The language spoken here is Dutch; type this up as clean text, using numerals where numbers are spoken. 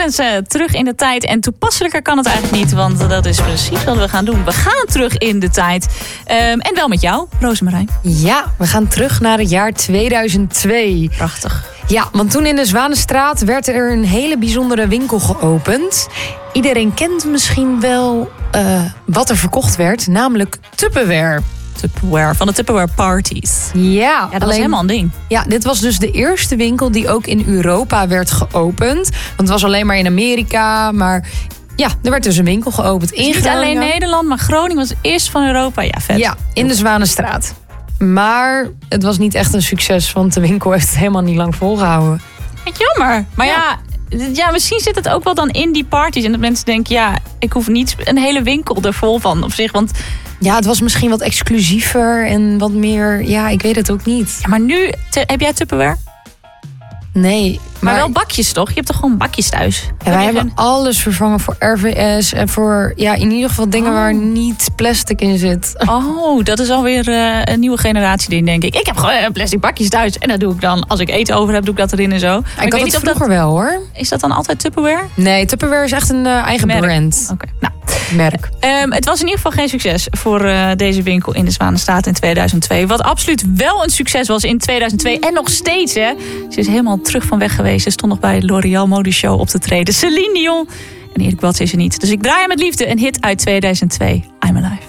Clarence terug in de tijd. En toepasselijker kan het eigenlijk niet, want dat is precies wat we gaan doen. We gaan terug in de tijd. En wel met jou, Rosemarijn. Ja, we gaan terug naar het jaar 2002. Prachtig. Ja, want toen in de Zwanenstraat werd er een hele bijzondere winkel geopend. Iedereen kent misschien wel wat er verkocht werd, namelijk Tupperware. Tupperware, van de Tupperware parties. Ja, dat was helemaal een ding. Ja, dit was dus de eerste winkel die ook in Europa werd geopend. Want het was alleen maar in Amerika, maar ja, er werd dus een winkel geopend in Niet Groningen. alleen Nederland, maar Groningen was eerst van Europa. Ja, vet. Ja, in de Zwanenstraat. Maar het was niet echt een succes, want de winkel heeft het helemaal niet lang volgehouden. Jammer. Maar ja, misschien zit het ook wel dan in die parties. En dat mensen denken, ja, ik hoef niet een hele winkel er vol van op zich. Want ja, het was misschien wat exclusiever en wat meer, ja, ik weet het ook niet. Ja, maar nu, heb jij Tupperware? Nee. Maar wel bakjes toch? Je hebt toch gewoon bakjes thuis? Ja, wij hebben alles vervangen voor RVS en voor in ieder geval dingen waar niet plastic in zit. Oh, dat is alweer een nieuwe generatie ding, denk ik. Ik heb gewoon plastic bakjes thuis en dat doe ik dan. Als ik eten over heb, doe ik dat erin en zo. Maar ik had het vroeger wel, hoor. Is dat dan altijd Tupperware? Nee, Tupperware is echt een eigen brand. Oké. Nou. Merk. Het was in ieder geval geen succes voor deze winkel in de Zwanenstraat in 2002. Wat absoluut wel een succes was in 2002 en nog steeds, hè. Ze is helemaal terug van weg geweest. Ze stond nog bij de L'Oréal Modeshow op te treden. Celine Dion. En Erik Bats is er niet. Dus ik draai hem met liefde. Een hit uit 2002. I'm Alive.